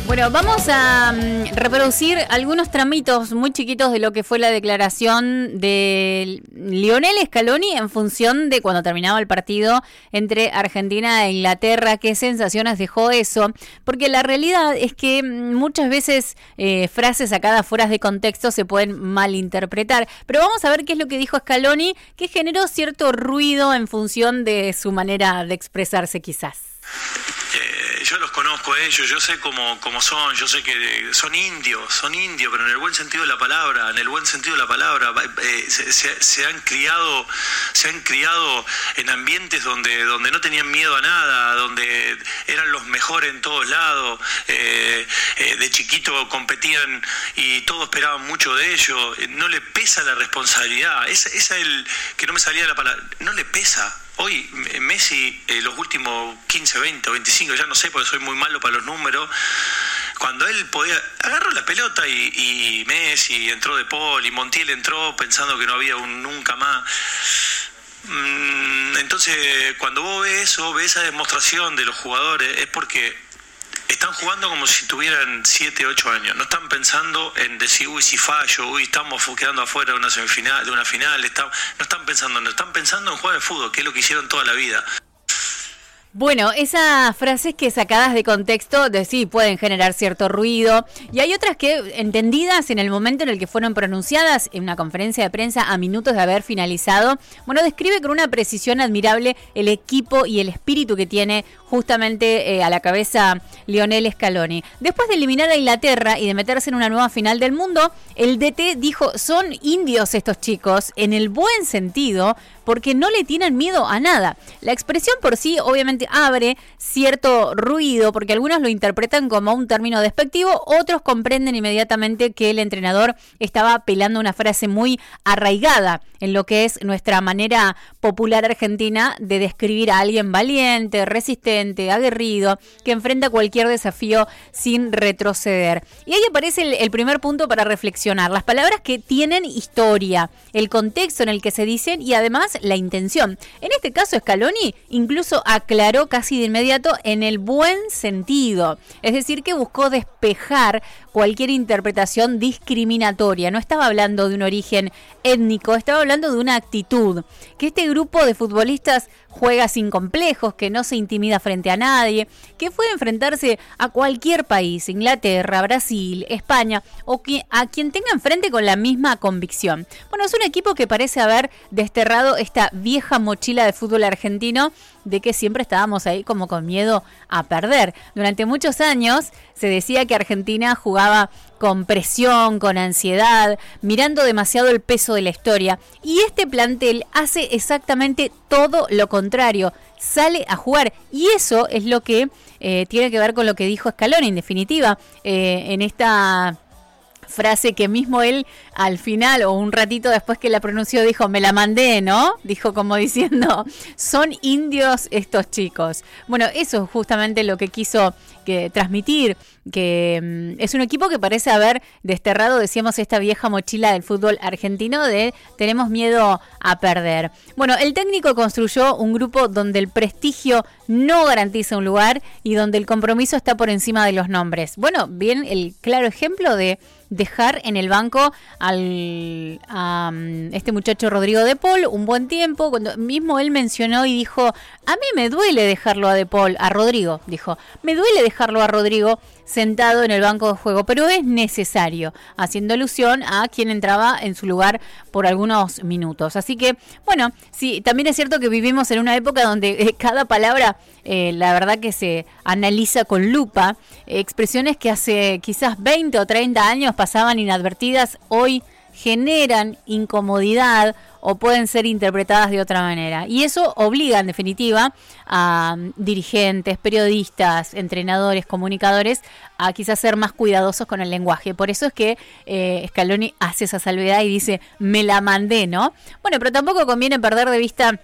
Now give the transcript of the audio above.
Bueno, vamos a reproducir algunos tramitos muy chiquitos de lo que fue la declaración de Lionel Scaloni en función de cuando terminaba el partido entre Argentina e Inglaterra. ¿Qué sensaciones dejó eso? Porque la realidad es que muchas veces frases sacadas fuera de contexto se pueden malinterpretar. Pero vamos a ver qué es lo que dijo Scaloni, que generó cierto ruido en función de su manera de expresarse quizás. Yo los conozco a ellos, yo sé cómo son, yo sé que son indios, pero en el buen sentido de la palabra, se han criado en ambientes donde no tenían miedo a nada, donde eran los mejores en todos lados, de chiquito competían y todos esperaban mucho de ellos, no le pesa la responsabilidad, esa es el que no me salía la palabra, no le pesa. Hoy Messi, los últimos 15, 20 o 25, ya no sé porque soy muy malo para los números, cuando él agarró la pelota y Messi entró De Paul y Montiel entró pensando que no había un nunca más. Entonces, cuando vos ves eso, ves esa demostración de los jugadores, es porque están jugando como si tuvieran 7, 8 años. No están pensando en decir, uy, si fallo, uy, estamos quedando afuera de una semifinal, de una final. No están pensando en jugar al fútbol, que es lo que hicieron toda la vida. Bueno, esas frases que sacadas de contexto sí pueden generar cierto ruido, y hay otras que entendidas en el momento en el que fueron pronunciadas en una conferencia de prensa a minutos de haber finalizado. Bueno, describe con una precisión admirable el equipo y el espíritu que tiene justamente a la cabeza Lionel Scaloni. Después de eliminar a Inglaterra y de meterse en una nueva final del mundo, el DT dijo, son indios estos chicos, en el buen sentido, porque no le tienen miedo a nada. La expresión por sí obviamente abre cierto ruido, porque algunos lo interpretan como un término despectivo, otros comprenden inmediatamente que el entrenador estaba apelando a una frase muy arraigada en lo que es nuestra manera popular argentina de describir a alguien valiente, resistente, aguerrido, que enfrenta cualquier desafío sin retroceder. Y ahí aparece el primer punto para reflexionar, las palabras que tienen historia, el contexto en el que se dicen y además la intención. En este caso Scaloni incluso aclaró casi de inmediato en el buen sentido, es decir que buscó despejar cualquier interpretación discriminatoria. No estaba hablando de un origen étnico, estaba hablando de una actitud, que este grupo de futbolistas juega sin complejos, que no se intimida frente a nadie, que puede enfrentarse a cualquier país, Inglaterra, Brasil, España, o a quien tenga enfrente con la misma convicción. Bueno, es un equipo que parece haber desterrado esta vieja mochila de fútbol argentino de que siempre estábamos ahí como con miedo a perder. Durante muchos años se decía que Argentina jugaba con presión, con ansiedad, mirando demasiado el peso de la historia. Y este plantel hace exactamente todo lo contrario, sale a jugar. Y eso es lo que tiene que ver con lo que dijo Scaloni, en definitiva, en esta frase que mismo él al final o un ratito después que la pronunció dijo, me la mandé, ¿no? Dijo como diciendo, son indios estos chicos. Bueno, eso es justamente lo que quiso transmitir, que es un equipo que parece haber desterrado, decíamos, esta vieja mochila del fútbol argentino de tenemos miedo a perder. Bueno, el técnico construyó un grupo donde el prestigio no garantiza un lugar y donde el compromiso está por encima de los nombres. Bueno, bien, el claro ejemplo de dejar en el banco a este muchacho Rodrigo De Paul un buen tiempo, cuando mismo él mencionó y dijo, a mí me duele dejarlo a Rodrigo, dijo, me duele dejarlo a Rodrigo sentado en el banco de juego, pero es necesario, haciendo alusión a quien entraba en su lugar por algunos minutos. Así que, bueno, sí, también es cierto que vivimos en una época donde cada palabra, la verdad que se analiza con lupa, expresiones que hace quizás 20 o 30 años pasaban inadvertidas, hoy generan incomodidad o pueden ser interpretadas de otra manera. Y eso obliga, en definitiva, a dirigentes, periodistas, entrenadores, comunicadores, a quizás ser más cuidadosos con el lenguaje. Por eso es que Scaloni hace esa salvedad y dice, me la mandé, ¿no? Bueno, pero tampoco conviene perder de vista